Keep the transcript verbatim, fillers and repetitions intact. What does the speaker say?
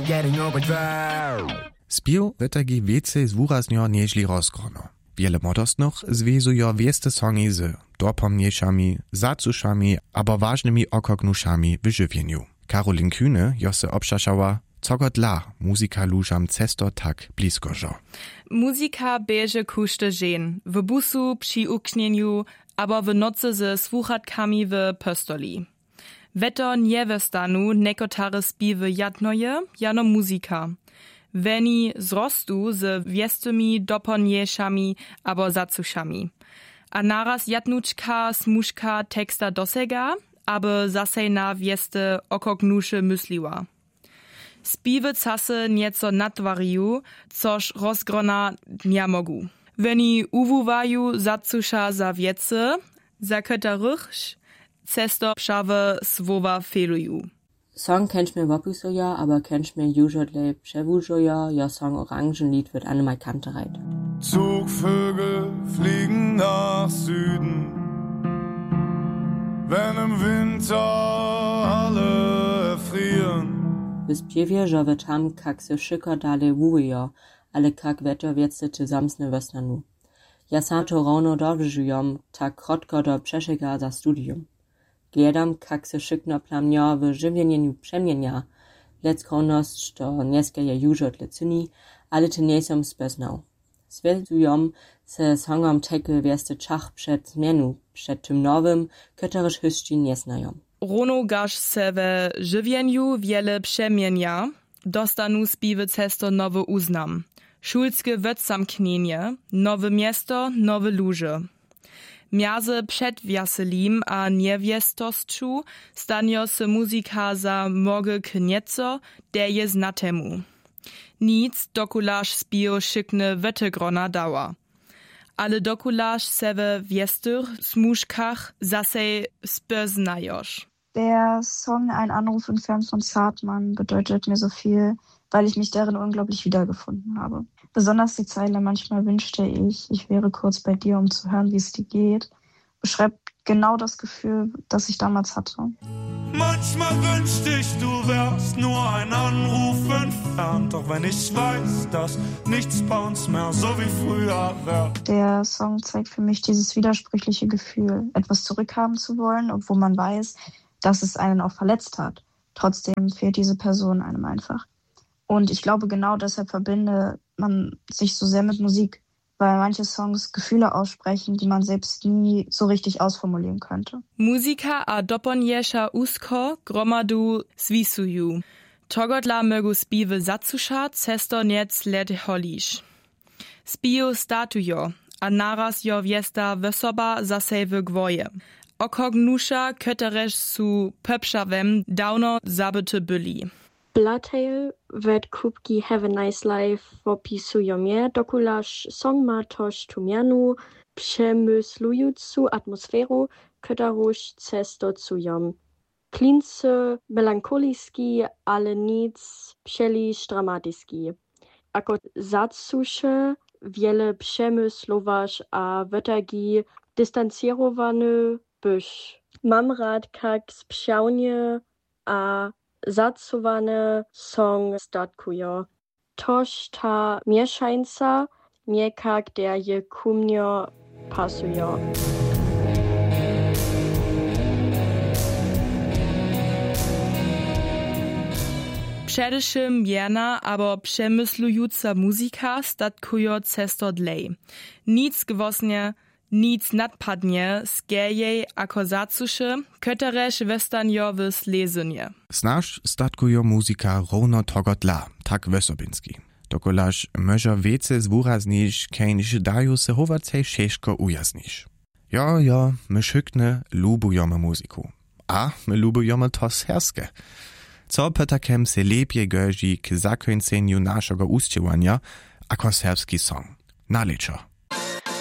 getting overdrive. Spiew wytagi więcej zwuraznio nieźli rozgrono. Wiele modostnych związują wieste songi z dopomniejszami, zacuszami, aber ważnymi okognuszami w żywieniu. Karolin Kühne jo se obszaszała, co go dla muzyka lużam cesto tak blisko żo. Muzyka bieže kušte žen, w busu, przy uknieniu, aber w nocy ze słuchatkami w postoli. Weto nie westanu nekotare spiewy jadnoje, jano muzyka. Weni zrostu z wiestymi doponieszami abo zacuszami. A naraz jadnuczka smuszka teksta dosega, aby zase na wieste okognusze mysliła. Spiewy casy nieco natwariu, coż rozgrona nie mogu. Weni uwuwaju zacusza za wiece, za których cesto pszawe słowa feluju. Song kennst mir Wappusoja, aber kennst mir Jujotle Przewujoja, ja Song Orangenlied wird eine mal Kantereit. Zugvögel fliegen nach Süden, wenn im Winter alle frieren. Wyspiewie, że wieczam kak se szyka dalej wujo, ale kak wetter wiece czy zamsne wesnanu. Ja sam to rano dobrze żyjom, tak krotko do przeszega za studium. Gledam, kak se szykno plamnia w żywieniu przemienia, leckoność to nieskeje jużotle cyni, ale ty nie som speznał. Swiedzujom se songom tekel wieste czach przed zmienu, przed tym nowym, któryż hyszci nie znają. Rono gasz se we żywieniu wiele przemienia, dostanu spiewy cesto nowy uznam. Szulskie wedzamknienie, nowe miasto, nowe luże. Miaze przed wiaselim a niewiestosczu stanio se muzyka za mogę knieco, deje znatemu. Nic dokularz spio szykne wetegrona dała. Ale dokularz se we wiestych smuszkach zase speznajosz. Der Song Ein Anruf entfernt von Zartmann bedeutet mir so viel, weil ich mich darin unglaublich wiedergefunden habe. Besonders die Zeile "Manchmal wünschte ich, ich wäre kurz bei dir, um zu hören, wie es dir geht", beschreibt genau das Gefühl, das ich damals hatte. Manchmal wünschte ich, du wärst nur ein Anruf entfernt, doch wenn ich weiß, dass nichts bei uns mehr so wie früher wäre. Der Song zeigt für mich dieses widersprüchliche Gefühl, etwas zurückhaben zu wollen, obwohl man weiß, dass es einen auch verletzt hat. Trotzdem fehlt diese Person einem einfach. Und ich glaube, genau deshalb verbinde man sich so sehr mit Musik, weil manche Songs Gefühle aussprechen, die man selbst nie so richtig ausformulieren könnte. Muzika a doponiesza usko gromadu svisuju. Togodla mögu spiewy zacusza, cesto niec let holisz. Spiju statujo, a naraz jo wiesta wesoba zase w gwoje. Okognusza, kötereż su pöpszawem dawno zabyty byli. Bloodtail wird kubki Have a Nice Life opisują mnie, dokularz song ma toż tumianu, przemyslującu atmosferu, któraż cestocują. Klince melancholijski, ale nic przeliż dramatyjski. Ako zacusze wiele przemyslowasz, a wytagi dystancjerowany byś. Mam rad kak sprzałnie, a zacuwane song statkujo. Toż ta mieszańca mnie kak der je kumnio pasujo. Przedewszym wierna, abo przemyslująca muzyka statkujo cesto dlej. Nic gwosnie, nic nadpadnie, skieje ako zacusze, kötereż westanjo w slezenie. Snaž statkujo muzyka równo togo dla, tak wesobinski. Dokolaż może wiece zwuraznisz, kejniż dają se hovacej szeszko ujasnisz. Jo, jo, my szykne lubujemy muzyku. A my lubujemy to serskie. Co pytakem se lepiej gorzy k zakończeniu naszego uściewania, ako serbski song. Naleczo.